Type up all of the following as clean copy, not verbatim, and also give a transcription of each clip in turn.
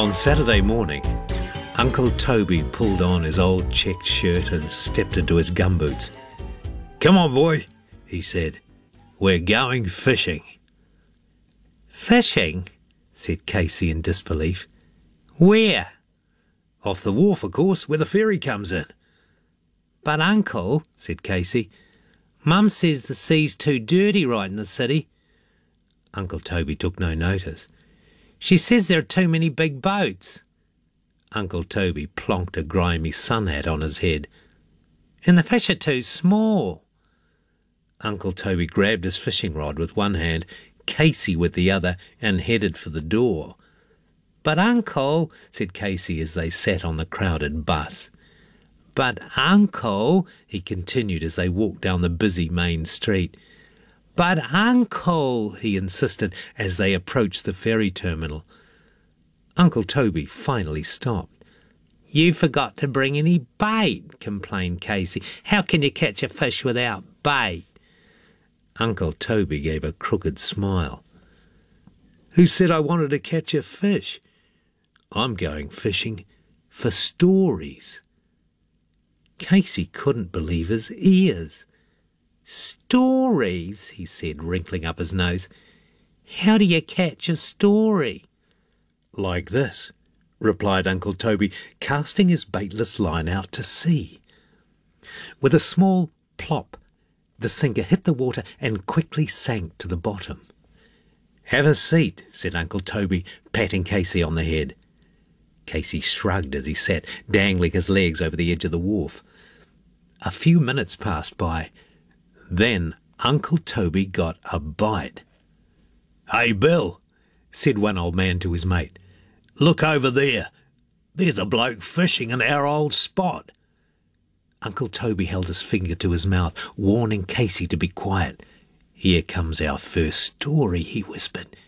On Saturday morning, Uncle Toby pulled on his old checked shirt and stepped into his gumboots. "Come on, boy," he said. "We're going fishing." "Fishing?" said Casey in disbelief. "Where?" "Off the wharf, of course, where the ferry comes in." "But, Uncle," said Casey, "Mum says the sea's too dirty right in the city." Uncle Toby took no notice. "She says there are too many big boats." Uncle Toby plonked a grimy sun hat on his head. "And the fish are too small." Uncle Toby grabbed his fishing rod with one hand, Casey with the other, and headed for the door. "But, Uncle," said Casey as they sat on the crowded bus. "But, Uncle," he continued as they walked down the busy main street. "But, Uncle," he insisted as they approached the ferry terminal. Uncle Toby finally stopped. "You forgot to bring any bait," complained Casey. "How can you catch a fish without bait?" Uncle Toby gave a crooked smile. "Who said I wanted to catch a fish? I'm going fishing for stories." Casey couldn't believe his ears. "Stories?" he said, wrinkling up his nose. "How do you catch a story?" "Like this," replied Uncle Toby, casting his baitless line out to sea. With a small plop, the sinker hit the water and quickly sank to the bottom. "Have a seat," said Uncle Toby, patting Casey on the head. Casey shrugged as he sat, dangling his legs over the edge of the wharf. A few minutes passed by. Then Uncle Toby got a bite. "Hey, Bill," said one old man to his mate, "look over there. There's a bloke fishing in our old spot." Uncle Toby held his finger to his mouth, warning Casey to be quiet. "Here comes our first story," he whispered.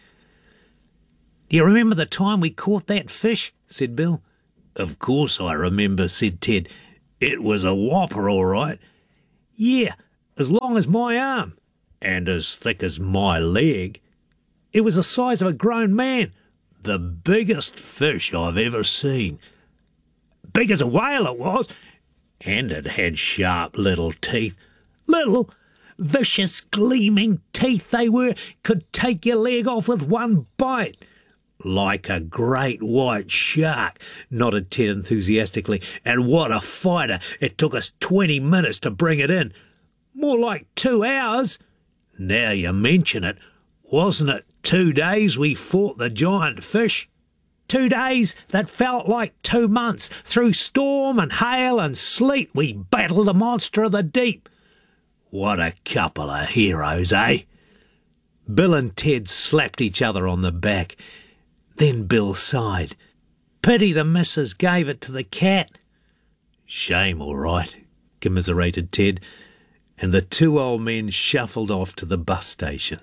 "Do you remember the time we caught that fish?" said Bill. "Of course I remember," said Ted. "It was a whopper, all right." "Yeah, as long as my arm." "And as thick as my leg." "It was the size of a grown man." "The biggest fish I've ever seen." "Big as a whale it was." "And it had sharp little teeth." "Little? Vicious, gleaming teeth they were. Could take your leg off with one bite." "Like a great white shark," nodded Ted enthusiastically. "And what a fighter! It took us 20 minutes to bring it in." "More like 2 hours." "Now you mention it, wasn't it 2 days we fought the giant fish?" 2 days that felt like 2 months. Through storm and hail and sleet we battled the monster of the deep." "What a couple of heroes, eh?" Bill and Ted slapped each other on the back. Then Bill sighed. "Pity the missus gave it to the cat." "Shame, all right," commiserated Ted, and the two old men shuffled off to the bus station.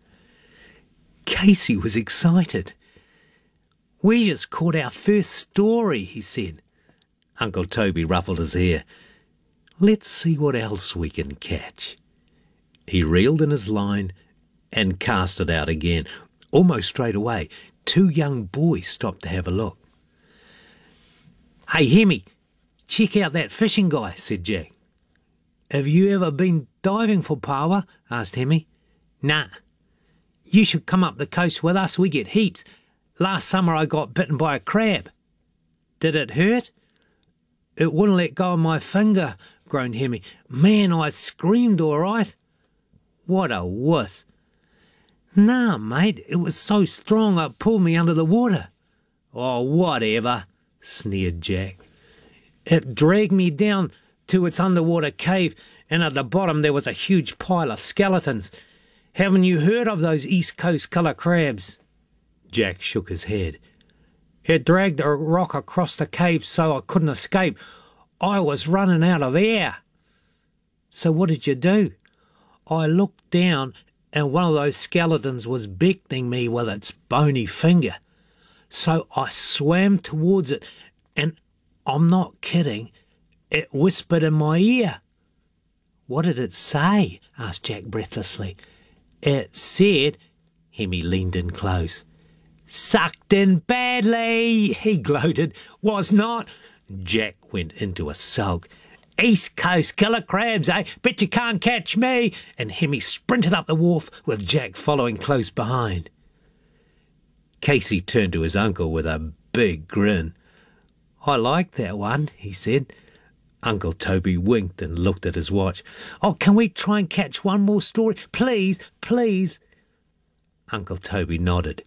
Casey was excited. "We just caught our first story," he said. Uncle Toby ruffled his hair. "Let's see what else we can catch." He reeled in his line and cast it out again. Almost straight away, 2 young boys stopped to have a look. "Hey, Hemi, check out that fishing guy," said Jack. "Have you ever been diving for paua?" asked Hemi. "Nah. You should come up the coast with us. We get heaps. Last summer I got bitten by a crab." "Did it hurt?" "It wouldn't let go of my finger," groaned Hemi. "Man, I screamed all right." "What a wuss." "Nah, mate, it was so strong it pulled me under the water." "Oh, whatever," sneered Jack. "It dragged me down to its underwater cave, and at the bottom there was a huge pile of skeletons. Haven't you heard of those East Coast killer crabs?" Jack shook his head. "It dragged a rock across the cave so I couldn't escape. I was running out of air." "So what did you do?" "I looked down, and one of those skeletons was beckoning me with its bony finger. So I swam towards it, and I'm not kidding, it whispered in my ear." "What did it say?" asked Jack breathlessly. "It said," Hemi leaned in close, Sucked in badly, he gloated. Was not. Jack went into a sulk. East Coast killer crabs, eh? Bet you can't catch me. And Hemi sprinted up the wharf with Jack following close behind. Casey turned to his uncle with a big grin. I like that one, he said. Uncle Toby winked and looked at his watch. Oh, can we try and catch one more story? Please, please. Uncle Toby nodded.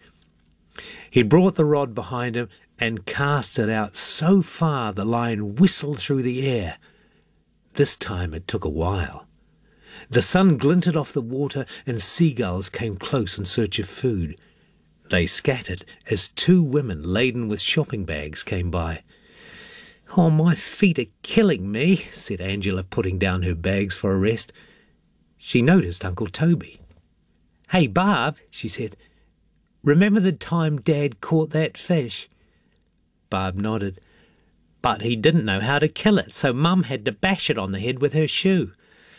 He brought the rod behind him and cast it out so far the line whistled through the air. This time it took a while. The sun glinted off the water and seagulls came close in search of food. They scattered as two women laden with shopping bags came by. Oh, my feet are killing me, said Angela, putting down her bags for a rest. She noticed Uncle Toby. Hey, Barb, she said, remember the time Dad caught that fish? Barb nodded. But he didn't know how to kill it, so Mum had to bash it on the head with her shoe.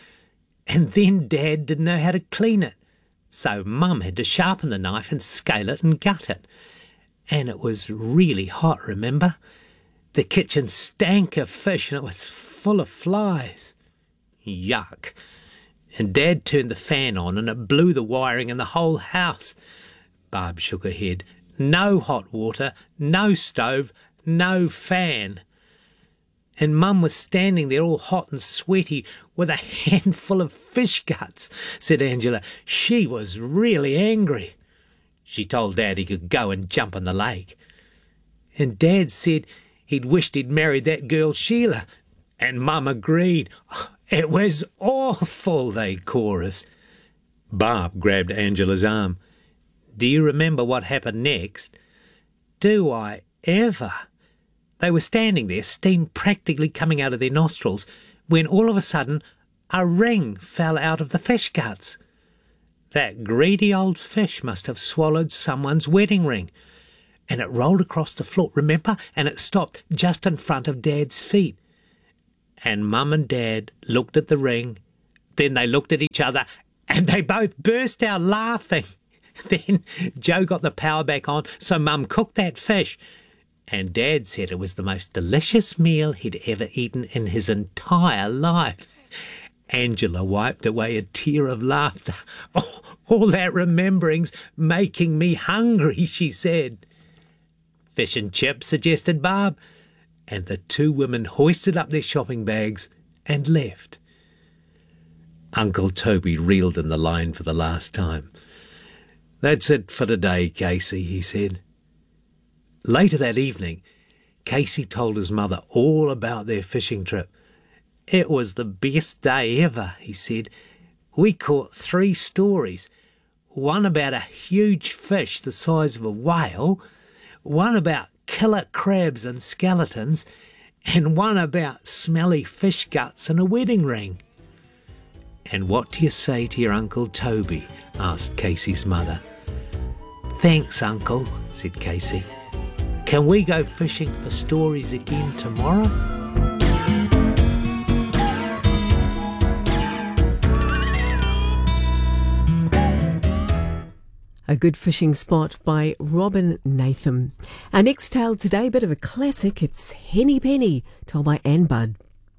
And then Dad didn't know how to clean it, so Mum had to sharpen the knife and scale it and gut it. And it was really hot, remember? The kitchen stank of fish and it was full of flies. Yuck. And Dad turned the fan on and it blew the wiring in the whole house. Barb shook her head. No hot water, no stove, no fan. And Mum was standing there all hot and sweaty with a handful of fish guts, said Angela. She was really angry. She told Dad he could go and jump in the lake. And Dad said he'd wished he'd married that girl Sheila. And Mum agreed. It was awful, they chorused. Barb grabbed Angela's arm. Do you remember what happened next? Do I ever? They were standing there, steam practically coming out of their nostrils, when all of a sudden a ring fell out of the fish guts. That greedy old fish must have swallowed someone's wedding ring. And it rolled across the floor, remember? And it stopped just in front of Dad's feet. And Mum and Dad looked at the ring, then they looked at each other, and they both burst out laughing. Then Joe got the power back on, so Mum cooked that fish. And Dad said it was the most delicious meal he'd ever eaten in his entire life. Angela wiped away a tear of laughter. Oh, all that remembering's making me hungry, she said. Fish and chips, suggested Barb, and the two women hoisted up their shopping bags and left. Uncle Toby reeled in the line for the last time. That's it for today, Casey, he said. Later that evening, Casey told his mother all about their fishing trip. It was the best day ever, he said. We caught 3 stories. One about a huge fish the size of a whale, one about killer crabs and skeletons, and one about smelly fish guts and a wedding ring. And what do you say to your Uncle Toby? Asked Casey's mother. Thanks, Uncle, said Casey. Can we go fishing for stories again tomorrow? A good fishing spot by Robin Nathan. Our next tale today, a bit of a classic. It's Henny Penny, told by Anne Budd.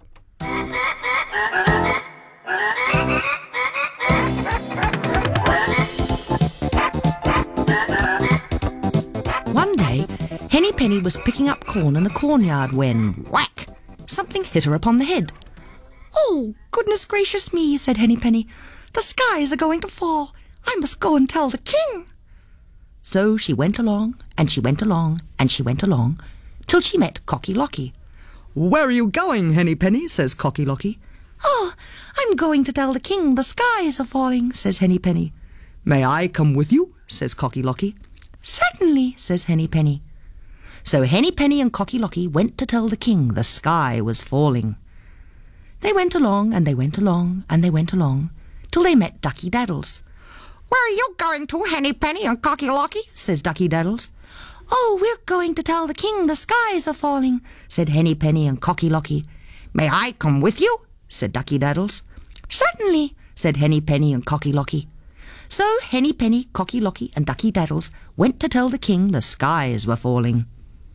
One day, Henny Penny was picking up corn in the cornyard when, whack, something hit her upon the head. "Oh, goodness gracious me," said Henny Penny. "The skies are going to fall. I must go and tell the king." So she went along, and she went along, and she went along, till she met Cocky Locky. "Where are you going, Henny Penny?" says Cocky Locky. "Oh, I'm going to tell the king the skies are falling," says Henny Penny. "May I come with you?" says Cocky Locky. "Certainly," says Henny Penny. So Henny Penny and Cocky Locky went to tell the king the sky was falling. They went along, and they went along, and they went along, till they met Ducky Daddles. "Where are you going to, Henny Penny and Cocky Locky?" says Ducky Daddles. "Oh, we're going to tell the king the skies are falling," said Henny Penny and Cocky Locky. "May I come with you?" said Ducky Daddles. "Certainly," said Henny Penny and Cocky Locky. So Henny Penny, Cocky Locky and Ducky Daddles went to tell the king the skies were falling.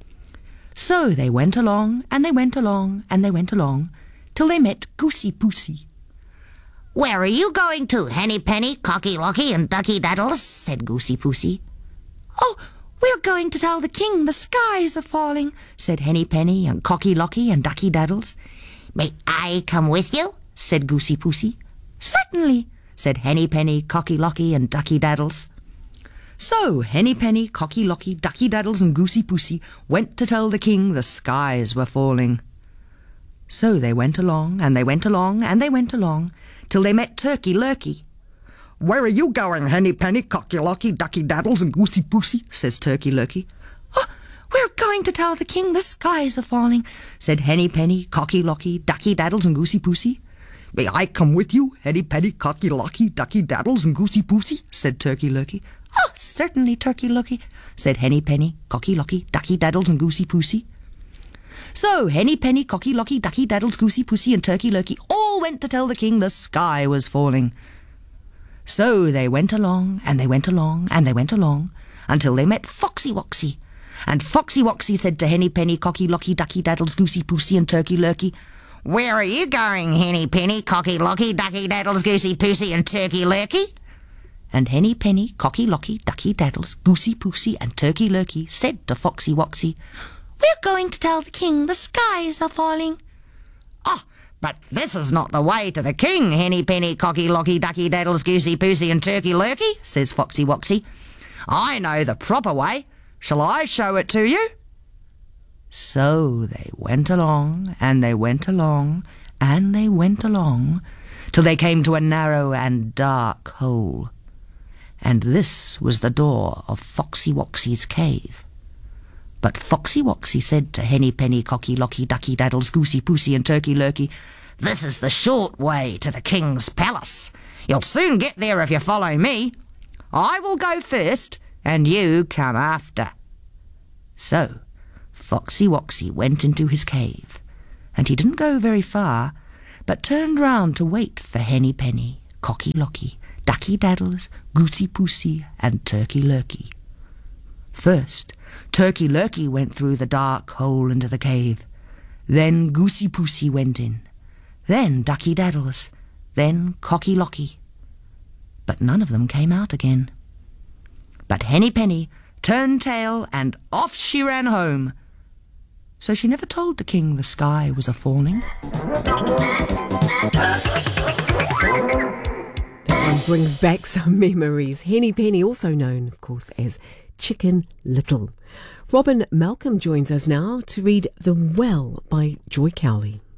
So they went along, and they went along, and they went along, till they met Goosey Poosey. "Where are you going to, Henny Penny, Cocky Locky and Ducky Daddles?" said Goosey Poosey. "Oh, we're going to tell the king the skies are falling," said Henny Penny and Cocky Locky and Ducky Daddles. "May I come with you?" said Goosey Poosey. "Certainly," said Henny Penny, Cocky Locky and Ducky Daddles. So Henny Penny, Cocky Locky, Ducky Daddles and Goosey Poosey went to tell the king the skies were falling. So they went along, and they went along, and they went along, till they met Turkey Lurkey. Where are you going, Henny Penny, Cocky Locky, Ducky Daddles and Goosey Poosey? says Turkey Lurkey. "Oh, we're going to tell the king the skies are falling," said Henny Penny, Cocky Locky, Ducky Daddles and Goosey Poosey. May I come with you, Henny Penny, Cocky Locky, Ducky Daddles and Goosey Poosey? said Turkey Lurkey. "Oh, certainly, Turkey Lurkey," said Henny Penny, Cocky Locky, Ducky Daddles and Goosey Poosey. So Henny Penny, Cocky Locky, Ducky Daddles, Goosey Poosey and Turkey Lurkey all went to tell the king the sky was falling. So they went along, and they went along, and they went along, until they met Foxy Woxy. And Foxy Woxy said to Henny Penny, Cocky Locky, Ducky Daddles, Goosey Poosey and Turkey Lurkey, "Where are you going, Henny Penny, Cocky Locky, Ducky Daddles, Goosey Poosey and Turkey Lurkey?" And Henny Penny, Cocky Locky, Ducky Daddles, Goosey Poosey and Turkey Lurkey said to Foxy Woxy, "We're going to tell the king the skies are falling." "Oh, but this is not the way to the king, Henny Penny, Cocky Locky, Ducky Daddles, Goosey Poosey and Turkey Lurkey," says Foxy Woxy. "I know the proper way. Shall I show it to you?" So they went along, and they went along, and they went along, till they came to a narrow and dark hole. And this was the door of Foxy Woxy's cave. But Foxy Woxy said to Henny Penny, Cocky Locky, Ducky Daddles, Goosey Poosey and Turkey Lurkey, "This is the short way to the king's palace. You'll soon get there if you follow me. I will go first, and you come after." So Foxy Woxy went into his cave, and he didn't go very far, but turned round to wait for Henny Penny, Cocky Locky, Ducky Daddles, Goosey Poosey and Turkey Lurkey. First, Turkey Lurkey went through the dark hole into the cave. Then Goosey Poosey went in. Then Ducky Daddles. Then Cocky Locky. But none of them came out again. But Henny Penny turned tail and off she ran home. So she never told the king the sky was a-falling. That one brings back some memories. Henny Penny, also known, of course, as Chicken Little. Robin Malcolm joins us now to read The Well by Joy Cowley.